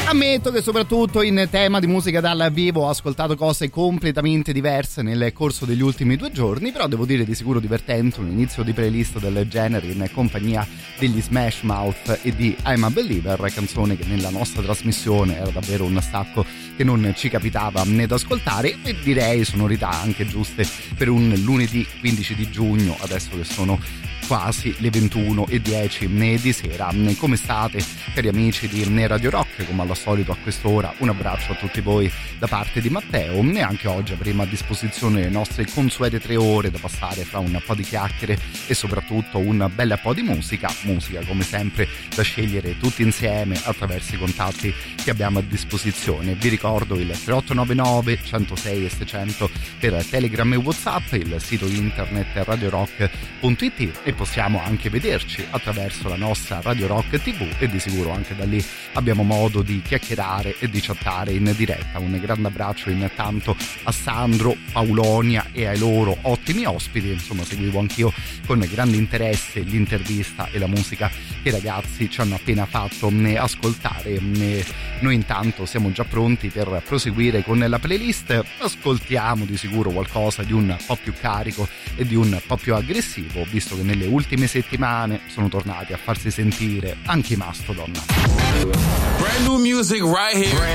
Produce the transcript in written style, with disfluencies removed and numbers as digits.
Ammetto che soprattutto in tema di musica dal vivo ho ascoltato cose completamente diverse nel corso degli ultimi 2 giorni, però devo dire di sicuro divertente un inizio di playlist del genere in compagnia degli Smash Mouth e di I'm a Believer, canzone che nella nostra trasmissione era davvero un sacco che non ci capitava né da ascoltare, e direi sonorità anche giuste per un lunedì 15 di giugno, adesso che sono quasi le 21:10 di sera. Come state, cari amici di Radio Rock? Come al solito a quest'ora un abbraccio a tutti voi da parte di Matteo, e anche oggi avremo a disposizione le nostre consuete 3 ore da passare fra un po' di chiacchiere e soprattutto un bel po' di musica come sempre da scegliere tutti insieme attraverso i contatti che abbiamo a disposizione. Vi ricordo il 3899 106 e 600 per Telegram e WhatsApp, il sito internet radiorock.it, e possiamo anche vederci attraverso la nostra Radio Rock TV, e di sicuro anche da lì abbiamo modo di chiacchierare e di chattare in diretta. Un grande abbraccio intanto a Sandro, Paulonia e ai loro ottimi ospiti. Insomma, seguivo anch'io con grande interesse l'intervista e la musica che i ragazzi ci hanno appena fatto ascoltare. Noi intanto siamo già pronti per proseguire con la playlist. Ascoltiamo di sicuro qualcosa di un po' più carico e di un po' più aggressivo, visto che nelle ultime settimane sono tornati a farsi sentire anche i Mastodon. Brand new music right here.